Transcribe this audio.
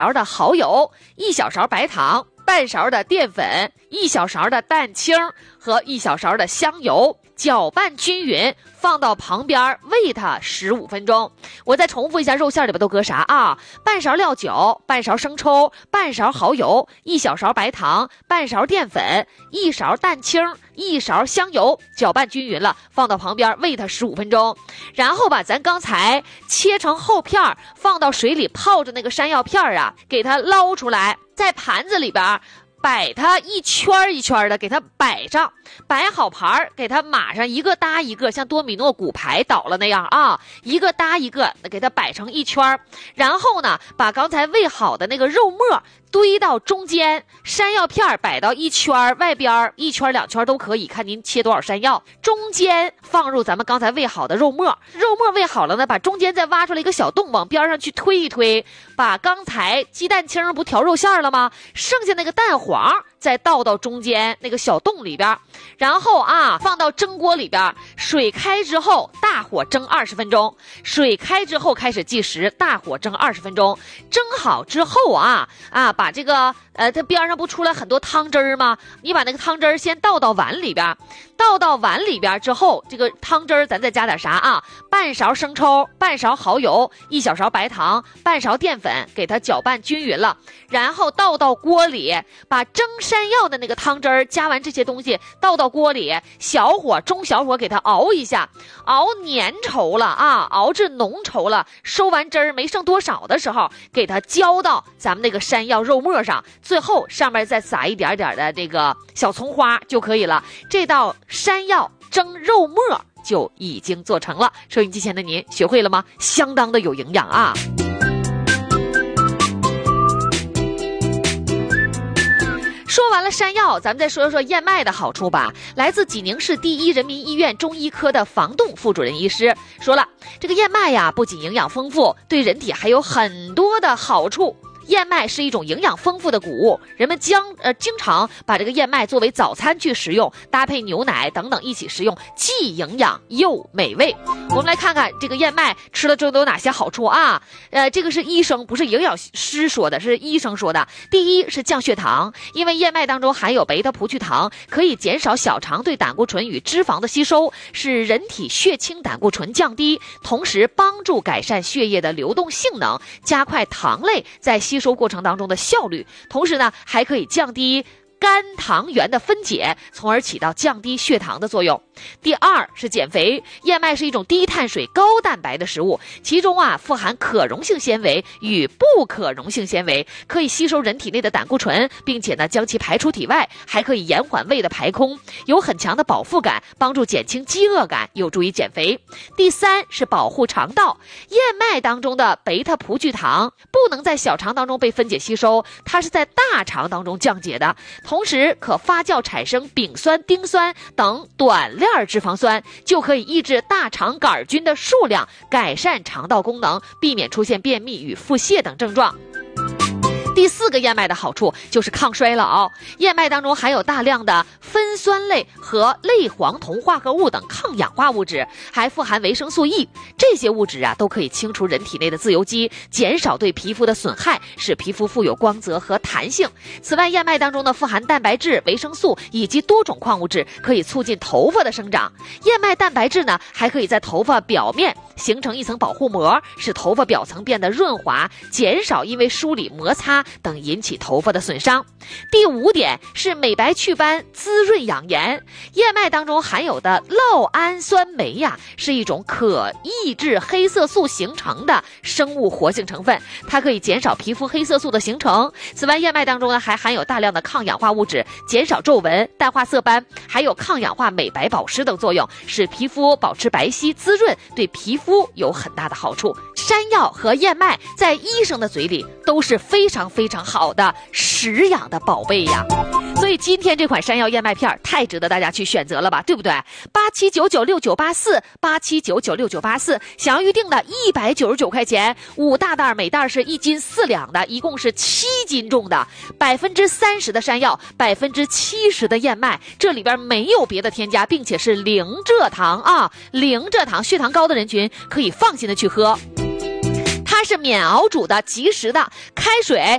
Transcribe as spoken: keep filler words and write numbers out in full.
的蚝油，一小勺白糖，半勺的淀粉，一小勺的蛋清和一小勺的香油，搅拌均匀，放到旁边煨它十五分钟。我再重复一下肉馅里边都搁啥啊？半勺料酒，半勺生抽，半勺蚝油，一小勺白糖，半勺淀粉，一勺蛋清，一勺香油，搅拌均匀了，放到旁边煨它十五分钟。然后把咱刚才切成厚片，放到水里泡着那个山药片啊，给它捞出来，在盘子里边摆它一圈一圈的，给它摆上，摆好盘给它码上，一个搭一个，像多米诺骨牌倒了那样啊，一个搭一个，给它摆成一圈。然后呢，把刚才煨好的那个肉末堆到中间，山药片摆到一圈，外边一圈两圈都可以，看您切多少山药。中间放入咱们刚才煨好的肉末，肉末煨好了呢，把中间再挖出来一个小洞，往边上去推一推，把刚才鸡蛋清不调肉馅了吗？剩下那个蛋黄再倒到中间那个小洞里边，然后啊放到蒸锅里边，水开之后大火蒸二十分钟，水开之后开始计时，大火蒸二十分钟。蒸好之后啊啊把这个呃它边上不出来很多汤汁儿吗？你把那个汤汁儿先倒到碗里边，倒到碗里边之后，这个汤汁儿咱再加点啥啊？半勺生抽，半勺蚝油，一小勺白糖，半勺淀粉，给它搅拌均匀了，然后倒到锅里，把蒸山药的那个汤汁儿加完这些东西倒到锅里，小火中小火给它熬一下，熬粘稠了啊，熬至浓稠了，收完汁儿没剩多少的时候，给它浇到咱们那个山药肉末上，最后上面再撒一点点的这个小葱花就可以了。这道山药蒸肉末就已经做成了。收音机前的您学会了吗？相当的有营养啊。说完了山药，咱们再说说燕麦的好处吧。来自济宁市第一人民医院中医科的房栋副主任医师说了，这个燕麦呀，不仅营养丰富，对人体还有很多的好处。燕麦是一种营养丰富的谷物，人们将呃经常把这个燕麦作为早餐去食用，搭配牛奶等等一起食用，既营养又美味。我们来看看这个燕麦吃了之后都有哪些好处啊？呃，这个是医生，不是营养师说的，是医生说的。第一是降血糖，因为燕麦当中含有贝塔葡聚糖，可以减少小肠对胆固醇与脂肪的吸收，使人体血清胆固醇降低，同时帮助改善血液的流动性能，加快糖类在吸收过程当中的效率，同时呢还可以降低肝糖原的分解，从而起到降低血糖的作用。第二是减肥，燕麦是一种低碳水高蛋白的食物，其中啊富含可溶性纤维与不可溶性纤维，可以吸收人体内的胆固醇，并且呢将其排出体外，还可以延缓胃的排空，有很强的饱腹感，帮助减轻饥饿感，有助于减肥。第三是保护肠道，燕麦当中的贝塔葡聚糖不能在小肠当中被分解吸收，它是在大肠当中降解的，同时可发酵产生丙酸、丁酸等短链脂肪酸，就可以抑制大肠杆菌的数量，改善肠道功能，避免出现便秘与腹泻等症状。第四个燕麦的好处就是抗衰老，燕麦当中含有大量的酚酸类和类黄酮化合物等抗氧化物质，还富含维生素 E， 这些物质啊都可以清除人体内的自由基，减少对皮肤的损害，使皮肤富有光泽和弹性。此外，燕麦当中呢富含蛋白质、维生素以及多种矿物质，可以促进头发的生长。燕麦蛋白质呢还可以在头发表面形成一层保护膜，使头发表层变得润滑，减少因为梳理、摩擦等引起头发的损伤。第五点是美白祛斑、滋润养颜。燕麦当中含有的酪氨酸酶呀，是一种可抑制黑色素形成的生物活性成分，它可以减少皮肤黑色素的形成。此外，燕麦当中呢还含有大量的抗氧化物质，减少皱纹、淡化色斑，还有抗氧化、美白保湿等作用，使皮肤保持白皙滋润，对皮肤有很大的好处。山药和燕麦在医生的嘴里都是非常非常好的食养的宝贝呀，所以今天这款山药燕麦片太值得大家去选择了吧，对不对？八七九九六九八四八七九九六九八四，想要预定的一百九十九块钱，五大袋，每袋是一斤四两的，一共是七斤重的，百分之三十的山药，百分之七十的燕麦，这里边没有别的添加，并且是零蔗糖啊，零蔗糖，血糖高的人群可以放心的去喝。它是免熬煮的、即食的，开水